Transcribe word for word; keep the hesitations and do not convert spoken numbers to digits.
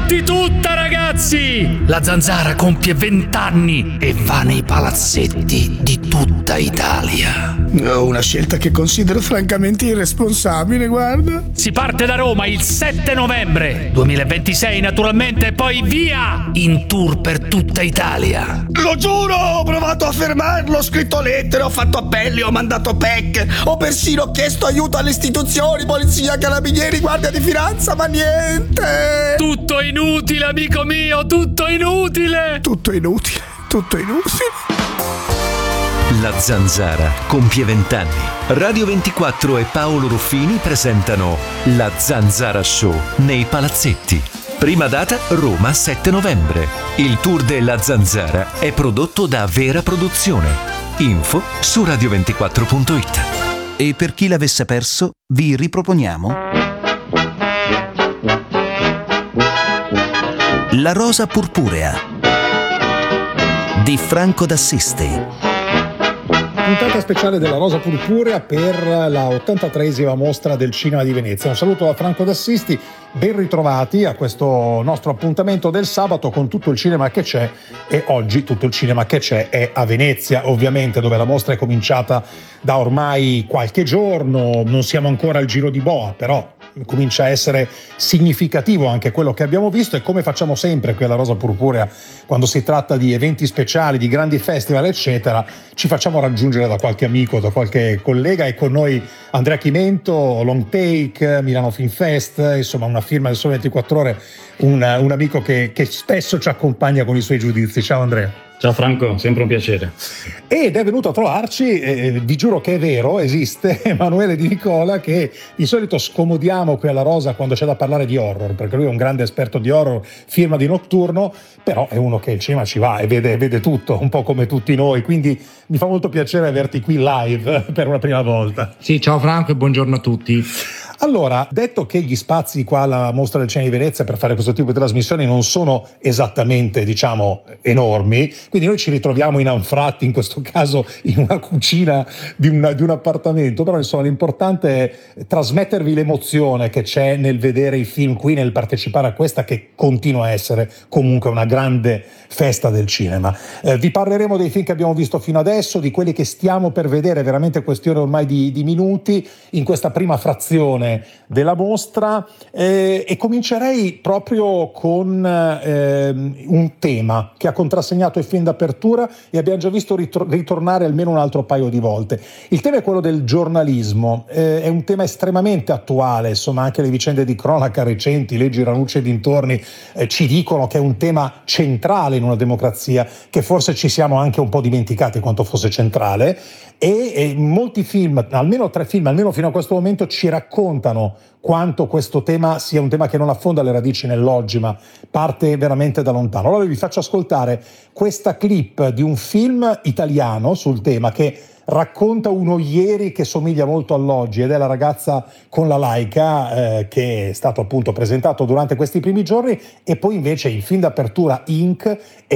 Metti tutta, ragazzi! La Zanzara compie vent'anni e va nei palazzetti di tutta Italia. Una scelta che considero francamente irresponsabile, guarda. Si parte da Roma il sette novembre duemilaventisei, naturalmente, e poi via! In tour per tutta Italia. Lo giuro, ho provato a fermarlo, ho scritto lettere, ho fatto appelli, ho mandato P E C, ho persino chiesto aiuto alle istituzioni, polizia, carabinieri, guardia di finanza, ma niente! Tutto inutile, amico mio, tutto inutile! Tutto inutile, tutto inutile. La Zanzara compie vent'anni. Radio ventiquattro e Paolo Ruffini presentano La Zanzara Show nei palazzetti. Prima data Roma sette novembre. Il tour della Zanzara è prodotto da Vera Produzione. Info su radio ventiquattro punto it. E per chi l'avesse perso, vi riproponiamo La rosa purpurea di Franco d'Assisi. Puntata speciale della Rosa Purpurea per la ottantatreesima mostra del cinema di Venezia. Un saluto da Franco d'Assisti, ben ritrovati a questo nostro appuntamento del sabato con tutto il cinema che c'è, e oggi tutto il cinema che c'è è a Venezia, ovviamente, dove la mostra è cominciata da ormai qualche giorno. Non siamo ancora al Giro di Boa, però comincia a essere significativo anche quello che abbiamo visto, e come facciamo sempre qui alla Rosa Purpurea quando si tratta di eventi speciali, di grandi festival eccetera, ci facciamo raggiungere da qualche amico, da qualche collega, e con noi Andrea Chimento, Long Take, Milano Film Fest, insomma una firma del Sole ventiquattro Ore, un, un amico che, che spesso ci accompagna con i suoi giudizi. Ciao Andrea. Ciao Franco, sempre un piacere. Ed è venuto a trovarci, eh, vi giuro che è vero, esiste Emanuele Di Nicola, che di solito scomodiamo qui alla Rosa quando c'è da parlare di horror, perché lui è un grande esperto di horror, firma di Notturno, però è uno che il cinema ci va e vede, vede tutto, un po' come tutti noi, quindi mi fa molto piacere averti qui live per una prima volta. Sì, ciao Franco e buongiorno a tutti. Allora, detto che gli spazi qua alla Mostra del Cinema di Venezia per fare questo tipo di trasmissioni non sono esattamente, diciamo, enormi, quindi noi ci ritroviamo in anfratti, in questo caso in una cucina di, una, di un appartamento, però insomma l'importante è trasmettervi l'emozione che c'è nel vedere i film qui, nel partecipare a questa che continua a essere comunque una grande festa del cinema. Eh, vi parleremo dei film che abbiamo visto fino adesso, di quelli che stiamo per vedere, veramente questione ormai di, di minuti, in questa prima frazione della mostra, eh, e comincerei proprio con eh, un tema che ha contrassegnato il film d'apertura e abbiamo già visto ritor- ritornare almeno un altro paio di volte. Il tema è quello del giornalismo, eh, è un tema estremamente attuale, insomma anche le vicende di cronaca recenti, leggi Ranucci e dintorni, eh, ci dicono che è un tema centrale in una democrazia, che forse ci siamo anche un po' dimenticati quanto fosse centrale, e, e molti film, almeno tre film, almeno fino a questo momento, ci raccontano quanto questo tema sia un tema che non affonda le radici nell'oggi, ma parte veramente da lontano. Allora vi faccio ascoltare questa clip di un film italiano sul tema che racconta uno ieri che somiglia molto all'oggi, ed è La ragazza con la Leica, eh, che è stato appunto presentato durante questi primi giorni, e poi invece il film d'apertura Inc